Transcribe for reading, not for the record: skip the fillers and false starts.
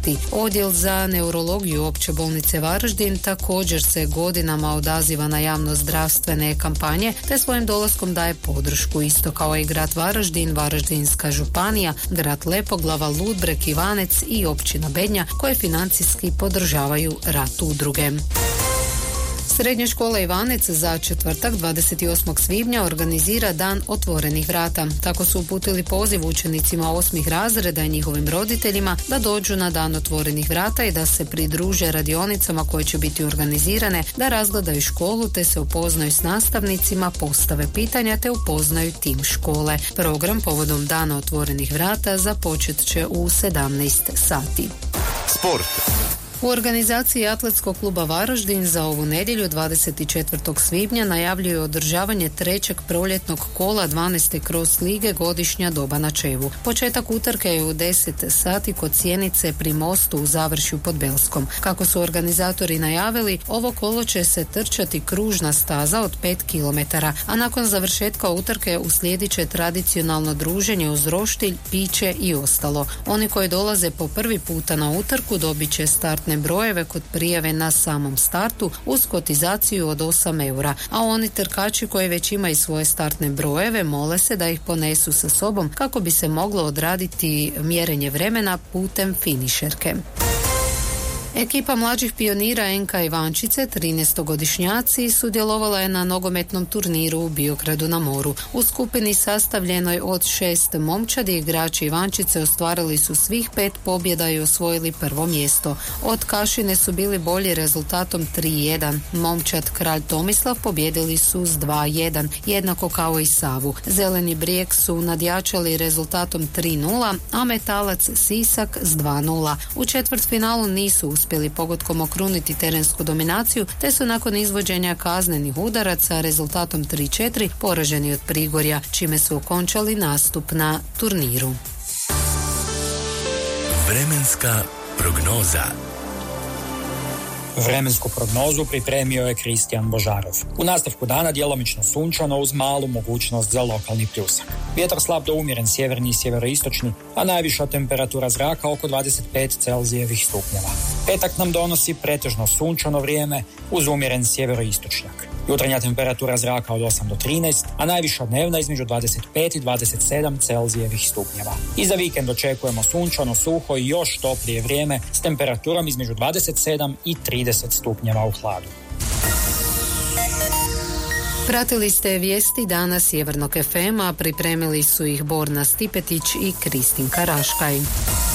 bolesti. Odjel za neurologiju Opće bolnice Varaždin također se godinama odaziva na javno-zdravstvene kampanje te svojim dolaskom daje podršku, isto kao i grad Varaždin, Varaždinska županija, grad Lepoglava, Ludbreg, Ivanec i općina Bednja koje financijski podržavaju rad udruge. Srednja škola Ivanec za četvrtak 28. svibnja organizira Dan otvorenih vrata. Tako su uputili poziv učenicima 8. razreda i njihovim roditeljima da dođu na Dan otvorenih vrata i da se pridruže radionicama koje će biti organizirane, da razgledaju školu te se upoznaju s nastavnicima, postave pitanja te upoznaju tim škole. Program povodom Dana otvorenih vrata započet će u 17 sati. Sport. U organizaciji Atletskog kluba Varaždin za ovu nedjelju 24. svibnja najavljuju održavanje trećeg proljetnog kola 12. cross lige Godišnja doba na Čevu. Početak utrke je u 10 sati kod Sjenice pri mostu u Završju pod Belskom. Kako su organizatori najavili, ovo kolo će se trčati kružna staza od 5 km, a nakon završetka utrke uslijedit će tradicionalno druženje uz roštilj, piće i ostalo. Oni koji dolaze po prvi puta na utrku dobit će startne brojeve kod prijave na samom startu uz kotizaciju od 8 eura, a oni trkači koji već imaju svoje startne brojeve mole se da ih ponesu sa sobom kako bi se moglo odraditi mjerenje vremena putem finišerke. Ekipa mlađih pionira NK Ivančice, 13-godišnjaci, sudjelovala je na nogometnom turniru u Biogradu na moru. U skupini sastavljenoj od 6 momčadi igrači Ivančice ostvarili su svih 5 pobjeda i osvojili prvo mjesto. Od Kašine su bili bolji rezultatom 3-1. Momčad Kralj Tomislav pobjedili su s 2-1, jednako kao i Savu. Zeleni Brijeg su nadjačali rezultatom 3-0, a Metalac Sisak s 2-0. U četvrtfinalu nisu uspjeli pogodkom okruniti terensku dominaciju, te su nakon izvođenja kaznenih udaraca rezultatom 3-4 poraženi od Prigorja, čime su okončali nastup na turniru. Vremenska prognoza. Vremensku prognozu pripremio je Kristijan Božarov. U nastavku dana djelomično sunčano uz malu mogućnost za lokalni pljusak. Vjetar slab do umjeren sjeverni i sjeveroistočni, a najviša temperatura zraka oko 25 Celzijevih stupnjeva. Petak nam donosi pretežno sunčano vrijeme uz umjeren sjeveroistočnjak. Jutarnja temperatura zraka od 8 do 13, a najviša dnevna između 25 i 27 Celzijevih stupnjeva. I za vikend očekujemo sunčano, suho i još toplije vrijeme s temperaturom između 27 i 30 stupnjeva u hladu. Pratili ste vijesti dana Sjevernog FM-a, pripremili su ih Borna Stipetić i Kristinka Raškaj.